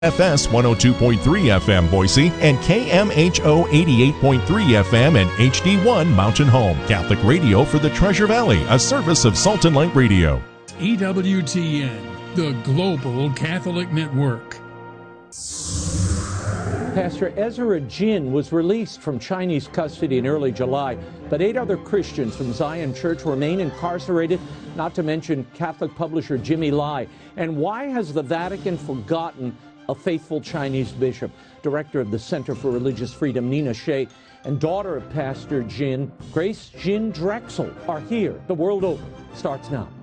FS 102.3 FM Boise and KMHO 88.3 FM and HD1 Mountain Home. Catholic radio for the Treasure Valley, a service of Salt and Light Radio. EWTN, the Global Catholic Network. Pastor Ezra Jin was released from Chinese custody in early July, but 8 other Christians from Zion Church remain incarcerated, not to mention Catholic publisher Jimmy Lai. And why has the Vatican forgotten a faithful Chinese bishop? Director of the Center for Religious Freedom, Nina Shea, and daughter of Pastor Jin, Grace Jin Drexel, are here. The World Over starts now.